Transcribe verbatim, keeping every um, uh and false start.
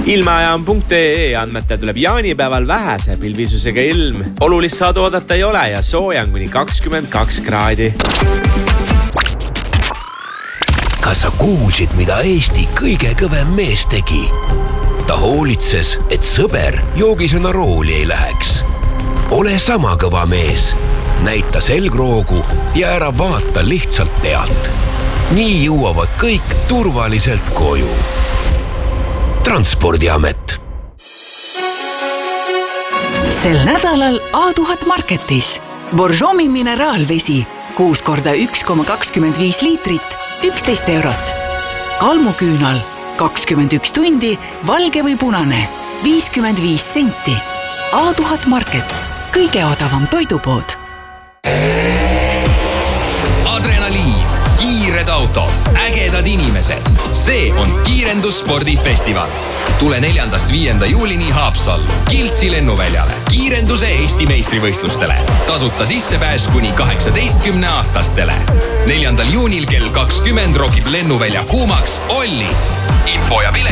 ilmajaam punkt ee andmetel tuleb jaanipäeval vähese pilvisusega ilm. Olulist saadu oodata ei ole ja sooja on kuni kakskümmend kaks kraadi. Kas sa kuulsid, mida Eesti kõige kõvem mees tegi? Ta hoolitses, et sõber joogisena rooli ei läheks. Ole sama kõva mees. Näita selgroogu ja ära vaata lihtsalt pealt. Nii jõuavad kõik turvaliselt koju. Transpordiamet. Sel nädalal A tuhat Marketis. Borjomi mineraalvesi kuus korda üks koma kakskümmend viis liitrit, üksteist eurot. Kalmuküünal kakskümmend üks tundi, valge või punane, viiskümmend viis senti. A tuhat Market, kõige odavam toidupood. Adrenaliin, kiired autod, ägedad inimesed. See on kiirendusspordifestival. Tule neljandast viienda juulini Haapsallu, Kiltsi lennuväljale, kiirenduse Eesti meistrivõistlustele. Tasuta sissepääs kuni kaheksateistkümne aastastele. neljandal juunil kell kakskümmend rokib lennuvälja kuumaks Olli. Info ja pilet